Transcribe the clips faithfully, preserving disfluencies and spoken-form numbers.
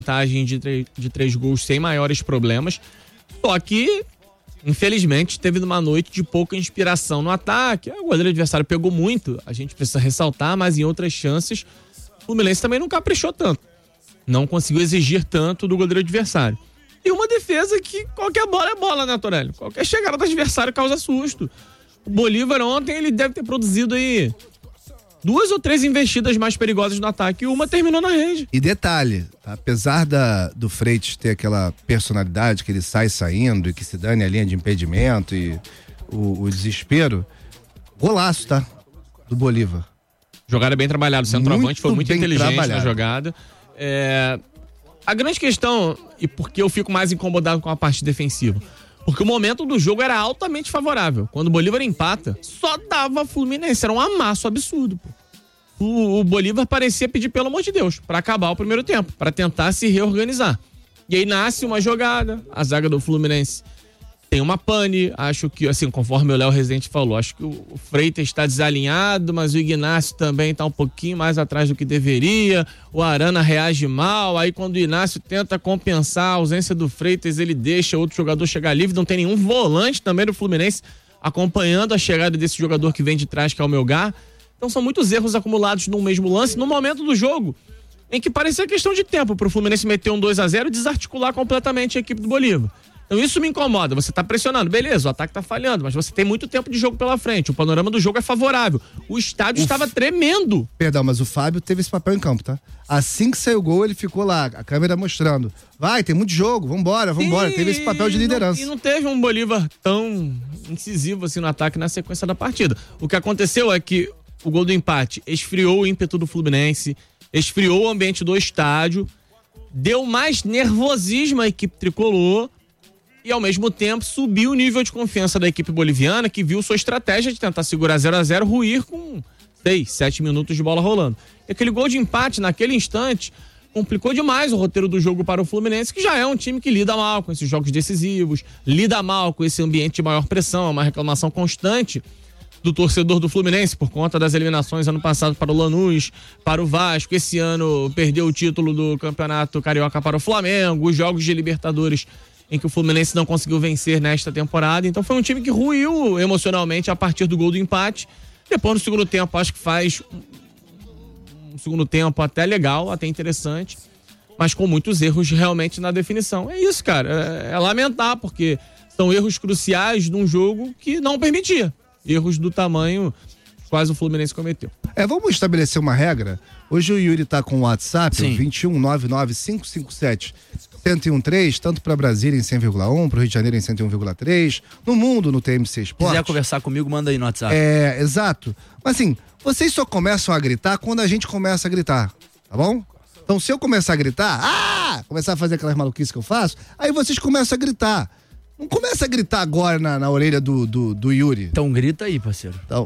vantagem de, três, de três gols sem maiores problemas. Só que, infelizmente, teve uma noite de pouca inspiração no ataque. O goleiro adversário pegou muito, a gente precisa ressaltar, mas em outras chances, o Fluminense também não caprichou tanto. Não conseguiu exigir tanto do goleiro adversário. E uma defesa que qualquer bola é bola, né, Torelli? Qualquer chegada do adversário causa susto. O Bolívar ontem, ele deve ter produzido aí duas ou três investidas mais perigosas no ataque e uma terminou na rede. E detalhe, apesar da, do Freitas ter aquela personalidade que ele sai saindo e que se dane a linha de impedimento e o, o desespero, golaço, tá? Do Bolívar. Jogada bem trabalhada, o centroavante muito foi muito inteligente trabalhado. na jogada. É... A grande questão, e porque eu fico mais incomodado com a parte defensiva, porque o momento do jogo era altamente favorável. Quando o Bolívar empata, só dava Fluminense. Era um amasso absurdo. Pô. O, o Bolívar parecia pedir pelo amor de Deus pra acabar o primeiro tempo, pra tentar se reorganizar. E aí nasce uma jogada. A zaga do Fluminense tem uma pane. Acho que, assim, conforme o Léo Rezende falou, acho que o Freitas está desalinhado, mas o Ignacio também está um pouquinho mais atrás do que deveria. O Arana reage mal. Aí quando o Ignacio tenta compensar a ausência do Freitas, ele deixa outro jogador chegar livre. Não tem nenhum volante também do Fluminense acompanhando a chegada desse jogador que vem de trás, que é o Melgar. Então são muitos erros acumulados num mesmo lance, no momento do jogo em que parecia questão de tempo para o Fluminense meter um dois a zero e desarticular completamente a equipe do Bolívar. Então isso me incomoda, você tá pressionando, beleza, o ataque tá falhando, mas você tem muito tempo de jogo pela frente, o panorama do jogo é favorável, o estádio o estava f... tremendo. Perdão, mas o Fábio teve esse papel em campo, tá? Assim que saiu o gol, ele ficou lá, a câmera mostrando, vai, tem muito jogo, vambora, vambora, e... teve esse papel de liderança. E não, e não teve um Bolívar tão incisivo assim no ataque na sequência da partida. O que aconteceu é que o gol do empate esfriou o ímpeto do Fluminense, esfriou o ambiente do estádio, deu mais nervosismo à equipe tricolor, e ao mesmo tempo subiu o nível de confiança da equipe boliviana, que viu sua estratégia de tentar segurar zero a zero ruir com seis, sete minutos de bola rolando. E aquele gol de empate naquele instante complicou demais o roteiro do jogo para o Fluminense, que já é um time que lida mal com esses jogos decisivos, lida mal com esse ambiente de maior pressão, uma reclamação constante do torcedor do Fluminense por conta das eliminações ano passado para o Lanús, para o Vasco. Esse ano perdeu o título do Campeonato Carioca para o Flamengo, os jogos de Libertadores em que o Fluminense não conseguiu vencer nesta temporada. Então foi um time que ruiu emocionalmente a partir do gol do empate. Depois, no segundo tempo, acho que faz um segundo tempo até legal, até interessante, mas com muitos erros realmente na definição. É isso, cara. É, é lamentar, porque são erros cruciais num jogo que não permitia. Erros do tamanho quase o Fluminense cometeu. É, vamos estabelecer uma regra. Hoje o Yuri tá com o WhatsApp, o vinte e um, nove nove cinco cinco sete, um zero um três, tanto para Brasília em cem vírgula um, para o Rio de Janeiro em cento e um vírgula três, no mundo no T M C Esporte. Se quiser conversar comigo, manda aí no WhatsApp. É, exato. Mas assim, vocês só começam a gritar quando a gente começa a gritar, tá bom? Então se eu começar a gritar, ah, começar a fazer aquelas maluquices que eu faço, aí vocês começam a gritar. Não começa a gritar agora na, na orelha do, do, do Yuri. Então grita aí, parceiro. Então,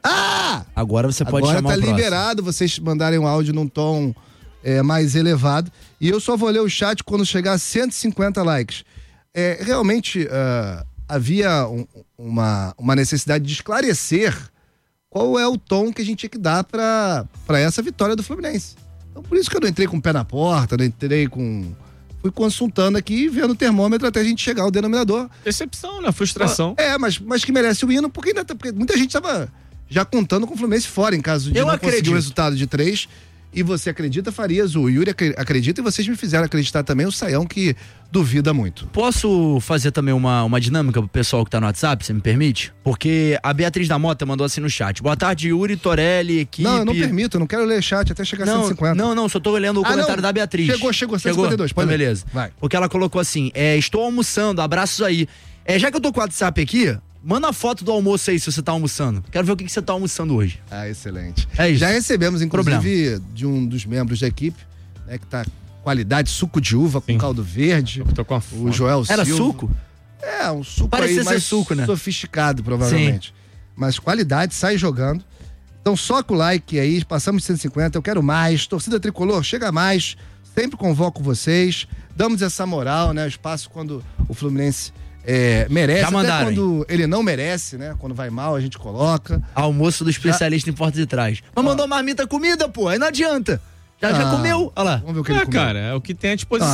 ah! Agora você pode agora chamar tá o próximo. liberado vocês mandarem um áudio num tom é, mais elevado. E eu só vou ler o chat quando chegar a cento e cinquenta likes. É, realmente uh, havia um, uma, uma necessidade de esclarecer qual é o tom que a gente tinha que dar pra, pra essa vitória do Fluminense. Então por isso que eu não entrei com o pé na porta, não entrei com... Fui consultando aqui, vendo o termômetro até a gente chegar ao denominador. Decepção, né? Frustração. É, mas, mas que merece o hino, porque, ainda, porque muita gente tava já contando com o Fluminense fora, em caso de eu não acredito. conseguir o resultado de três. E você acredita, Farias, o Yuri acredita, e vocês me fizeram acreditar também, o Saião, que duvida muito. Posso fazer também uma, uma dinâmica pro pessoal que tá no WhatsApp, você me permite? Porque a Beatriz da Mota mandou assim no chat: boa tarde, Yuri, Torelli, equipe. Não, eu não permito, eu não quero ler chat até chegar não, a cento e cinquenta. Não, não, só tô lendo o ah, comentário não. da Beatriz. Chegou, chegou, cento e cinquenta e dois, pode então, beleza. Vai. Porque ela colocou assim: é, estou almoçando, abraços aí. É, já que eu tô com o WhatsApp aqui, manda a foto do almoço aí se você tá almoçando. Quero ver o que, que você tá almoçando hoje. Ah, excelente. É isso. Já recebemos, inclusive, Problema. de um dos membros da equipe, né, que tá qualidade, suco de uva com Sim. caldo verde. Eu tô com a o Joel Era Silva. suco? É, um suco Parecia aí mais ser suco, né? sofisticado, provavelmente. Sim. Mas qualidade, sai jogando. Então soca o like aí, passamos de cento e cinquenta, eu quero mais. Torcida Tricolor, chega mais. Sempre convoco vocês. Damos essa moral, né? O espaço quando o Fluminense É, merece, já mandaram, até quando hein? ele não merece, né? Quando vai mal, a gente coloca. Almoço do especialista já... em porta de trás. Mas Ó. mandou marmita comida, pô, aí não adianta. Já, já Ah, comeu. Olha lá. Vamos ver o que ele Ah, comeu. cara, é o que tem à disposição.